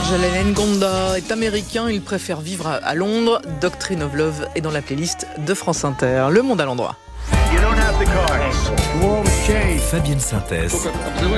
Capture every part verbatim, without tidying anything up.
Jalen Ngonda est américain, il préfère vivre à Londres. Doctrine of Love est dans la playlist de France Inter. Le monde à l'endroit. Fabienne Synthèse.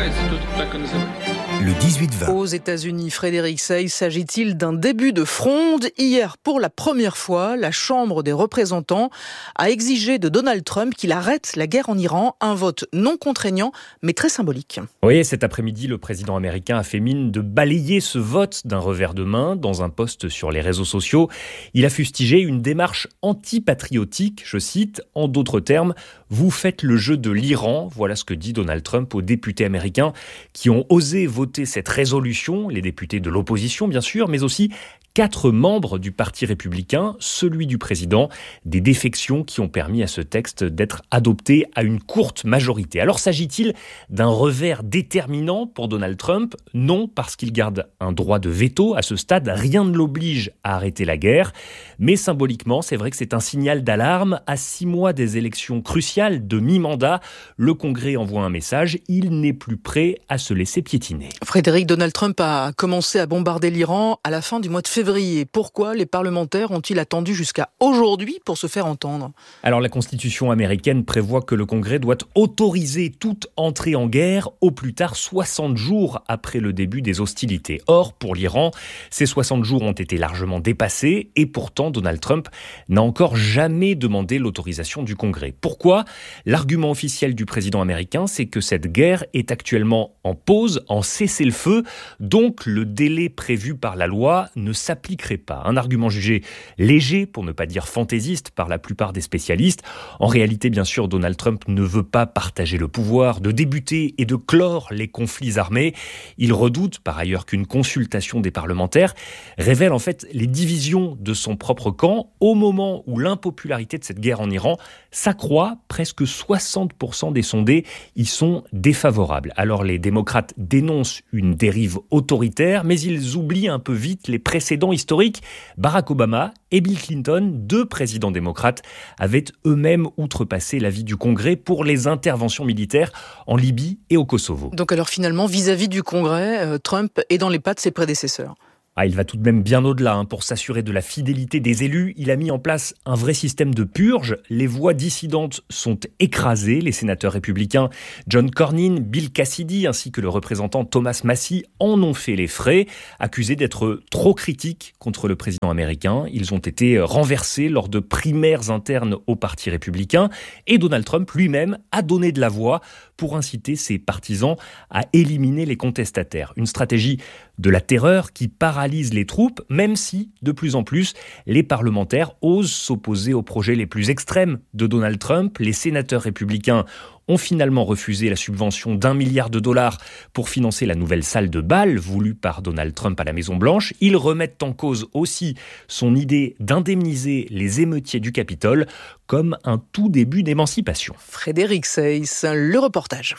Le dix-huit vingt. Aux États-Unis, Frédéric Sey, s'agit-il d'un début de fronde ? Hier, pour la première fois, la Chambre des représentants a exigé de Donald Trump qu'il arrête la guerre en Iran, un vote non contraignant, mais très symbolique. Oui, cet après-midi, le président américain a fait mine de balayer ce vote d'un revers de main dans un post sur les réseaux sociaux. Il a fustigé une démarche anti-patriotique, je cite, en d'autres termes, vous faites le jeu de l'Iran. Voilà ce que dit Donald Trump aux députés américains qui ont osé voter cette résolution, les députés de l'opposition bien sûr, mais aussi quatre membres du Parti républicain, celui du président, des défections qui ont permis à ce texte d'être adopté à une courte majorité. Alors s'agit-il d'un revers déterminant pour Donald Trump ? Non, parce qu'il garde un droit de veto. À ce stade, rien ne l'oblige à arrêter la guerre. Mais symboliquement, c'est vrai que c'est un signal d'alarme. À six mois des élections cruciales de mi-mandat, le Congrès envoie un message. Il n'est plus prêt à se laisser piétiner. Frédéric, Donald Trump a commencé à bombarder l'Iran à la fin du mois de février. Pourquoi les parlementaires ont-ils attendu jusqu'à aujourd'hui pour se faire entendre ? Alors la Constitution américaine prévoit que le Congrès doit autoriser toute entrée en guerre au plus tard soixante jours après le début des hostilités. Or, pour l'Iran, ces soixante jours ont été largement dépassés et pourtant Donald Trump n'a encore jamais demandé l'autorisation du Congrès. Pourquoi ? L'argument officiel du président américain, c'est que cette guerre est actuellement en pause, en cessez-le-feu, donc le délai prévu par la loi ne s'appliquerait pas. Un argument jugé léger, pour ne pas dire fantaisiste, par la plupart des spécialistes. En réalité, bien sûr, Donald Trump ne veut pas partager le pouvoir, de débuter et de clore les conflits armés. Il redoute, par ailleurs, qu'une consultation des parlementaires révèle en fait les divisions de son propre camp au moment où l'impopularité de cette guerre en Iran s'accroît. Presque soixante pour cent des sondés y sont défavorables. Alors les démocrates dénoncent une dérive autoritaire, mais ils oublient un peu vite les précédents historiques. Barack Obama et Bill Clinton, deux présidents démocrates, avaient eux-mêmes outrepassé l'avis du Congrès pour les interventions militaires en Libye et au Kosovo. Donc alors finalement, vis-à-vis du Congrès, euh, Trump est dans les pas de ses prédécesseurs. Ah, il va tout de même bien au-delà. Hein. Pour s'assurer de la fidélité des élus, il a mis en place un vrai système de purge. Les voix dissidentes sont écrasées. Les sénateurs républicains John Cornyn, Bill Cassidy ainsi que le représentant Thomas Massie en ont fait les frais. Accusés d'être trop critiques contre le président américain, ils ont été renversés lors de primaires internes au Parti républicain. Et Donald Trump lui-même a donné de la voix pour inciter ses partisans à éliminer les contestataires. Une stratégie de la terreur qui paralyse les troupes, même si, de plus en plus, les parlementaires osent s'opposer aux projets les plus extrêmes de Donald Trump. Les sénateurs républicains ont finalement refusé la subvention d'un milliard de dollars pour financer la nouvelle salle de bal voulue par Donald Trump à la Maison-Blanche. Ils remettent en cause aussi son idée d'indemniser les émeutiers du Capitole comme un tout début d'émancipation. Frédéric Seyss, le reportage.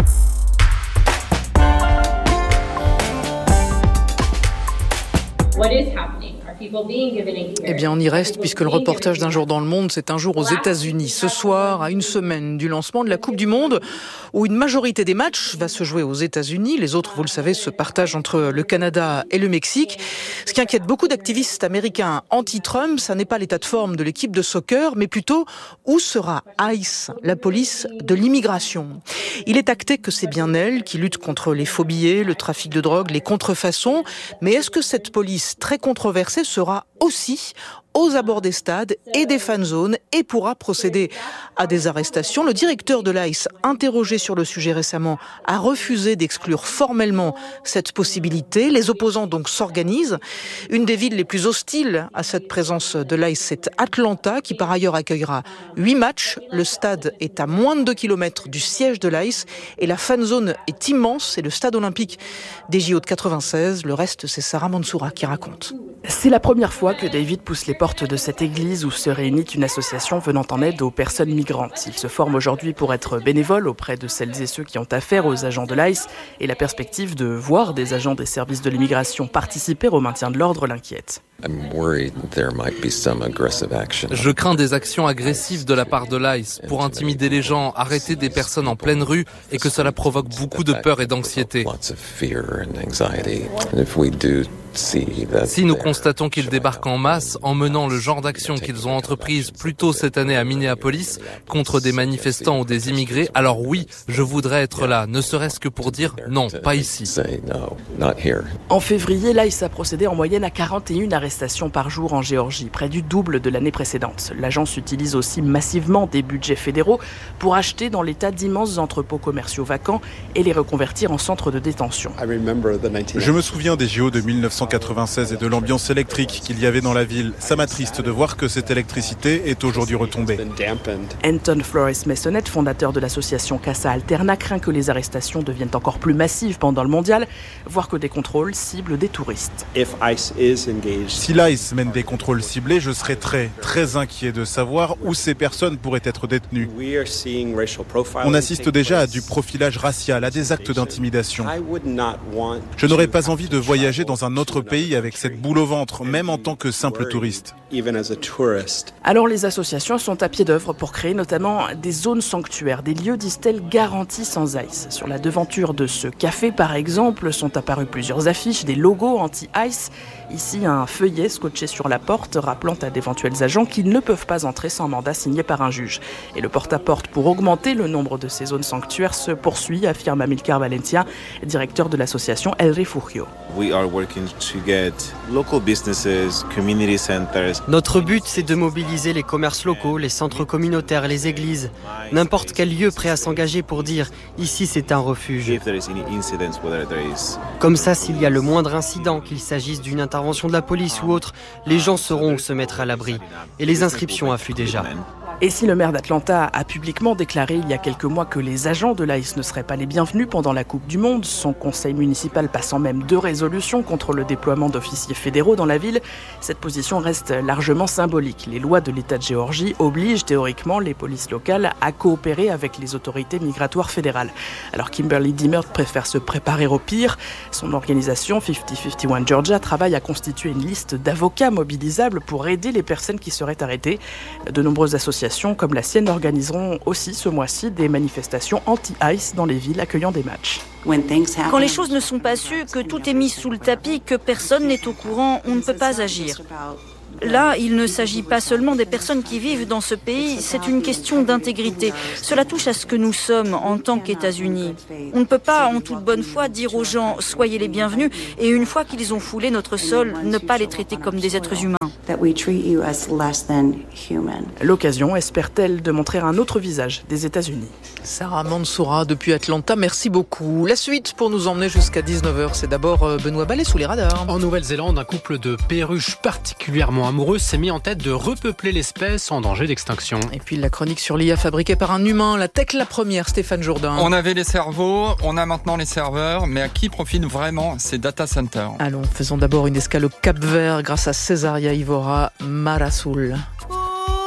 What is happening? Are people being given a hearing? Eh bien, on y reste puisque le reportage d'un jour dans le monde, c'est un jour aux États-Unis. Ce soir, à une semaine du lancement de la Coupe du Monde, où une majorité des matchs va se jouer aux États-Unis. Les autres, vous le savez, se partagent entre le Canada et le Mexique. Ce qui inquiète beaucoup d'activistes américains anti-Trump, ça n'est pas l'état de forme de l'équipe de soccer, mais plutôt où sera ICE, la police de l'immigration. Il est acté que c'est bien elle qui lutte contre les faux billets, le trafic de drogue, les contrefaçons. Mais est-ce que cette police très controversée sera aussi aux abords des stades et des fan zones et pourra procéder à des arrestations? Le directeur de l'ICE, interrogé sur le sujet récemment, a refusé d'exclure formellement cette possibilité. Les opposants donc s'organisent. Une des villes les plus hostiles à cette présence de l'ICE, c'est Atlanta, qui par ailleurs accueillera huit matchs. Le stade est à moins de deux kilomètres du siège de l'ICE et la fan zone est immense. C'est le stade olympique des J O de quatre-vingt-seize. Le reste, c'est Sarah Mansoura qui raconte. C'est la première fois que David pousse les portes de cette église où se réunit une association venant en aide aux personnes migrantes. Il se forme aujourd'hui pour être bénévole auprès de celles et ceux qui ont affaire aux agents de l'ICE et la perspective de voir des agents des services de l'immigration participer au maintien de l'ordre l'inquiète. Je crains des actions agressives de la part de l'ICE pour intimider les gens, arrêter des personnes en pleine rue et que cela provoque beaucoup de peur et d'anxiété. Si nous constatons qu'ils débarquent en masse en menant le genre d'action qu'ils ont entreprise plus tôt cette année à Minneapolis contre des manifestants ou des immigrés, alors oui, je voudrais être là, ne serait-ce que pour dire non, pas ici. En février, l'ICE a procédé en moyenne à quarante et une arrestations par jour en Géorgie, près du double de l'année précédente. L'agence utilise aussi massivement des budgets fédéraux pour acheter dans l'État d'immenses entrepôts commerciaux vacants et les reconvertir en centres de détention. Je me souviens des J O de mille neuf cent quatre-vingt-seize et de l'ambiance électrique qu'il y avait dans la ville. Ça m'attriste de voir que cette électricité est aujourd'hui retombée. Anton Flores Messonnet, fondateur de l'association Casa Alterna, craint que les arrestations deviennent encore plus massives pendant le mondial, voire que des contrôles ciblent des touristes. Si l'ICE mène des contrôles ciblés, je serais très, très inquiet de savoir où ces personnes pourraient être détenues. On assiste déjà à du profilage racial, à des actes d'intimidation. Je n'aurais pas envie de voyager dans un autre pays avec cette boule au ventre, même en tant que simple touriste. Alors les associations sont à pied d'œuvre pour créer notamment des zones sanctuaires, des lieux, disent-elles, garantis sans ICE. Sur la devanture de ce café, par exemple, sont apparues plusieurs affiches, des logos anti-ICE. Ici, un feuillet scotché sur la porte rappelant à d'éventuels agents qu'ils ne peuvent pas entrer sans mandat signé par un juge. Et le porte-à-porte pour augmenter le nombre de ces zones sanctuaires se poursuit, affirme Amilcar Valencia, directeur de l'association El Refugio. Notre but, c'est de mobiliser les commerces locaux, les centres communautaires, les églises, n'importe quel lieu prêt à s'engager pour dire « ici c'est un refuge ». Comme ça, s'il y a le moindre incident, qu'il s'agisse d'une intervention de la police ou autre, les gens sauront où se mettre à l'abri. Et les inscriptions affluent déjà. Et si le maire d'Atlanta a publiquement déclaré il y a quelques mois que les agents de l'ICE ne seraient pas les bienvenus pendant la Coupe du Monde, son conseil municipal passant même deux résolutions contre le déploiement d'officiers fédéraux dans la ville, cette position reste largement symbolique. Les lois de l'État de Géorgie obligent théoriquement les polices locales à coopérer avec les autorités migratoires fédérales. Alors Kimberly Dimert préfère se préparer au pire. Son organisation cinquante cinquante et un Georgia travaille à constituer une liste d'avocats mobilisables pour aider les personnes qui seraient arrêtées. De nombreuses associations comme la sienne organiseront aussi ce mois-ci des manifestations anti-ICE dans les villes accueillant des matchs. Quand les choses ne sont pas sues, que tout est mis sous le tapis, que personne n'est au courant, on ne peut pas agir. Là, il ne s'agit pas seulement des personnes qui vivent dans ce pays, c'est une question d'intégrité. Cela touche à ce que nous sommes en tant qu'États-Unis. On ne peut pas, en toute bonne foi, dire aux gens « soyez les bienvenus » et une fois qu'ils ont foulé notre sol, ne pas les traiter comme des êtres humains. L'occasion, espère-t-elle, de montrer un autre visage des États-Unis. Sarah Mansoura depuis Atlanta, merci beaucoup. La suite pour nous emmener jusqu'à dix-neuf heures, c'est d'abord Benoît Ballet sous les radars. En Nouvelle-Zélande, un couple de perruches particulièrement amoureux s'est mis en tête de repeupler l'espèce en danger d'extinction. Et puis la chronique sur l'I A fabriquée par un humain, la tech la première, Stéphane Jourdain. On avait les cerveaux, on a maintenant les serveurs, mais à qui profitent vraiment ces data centers ? Allons, faisons d'abord une escale au Cap-Vert grâce à Césaria Ivora Marasoul.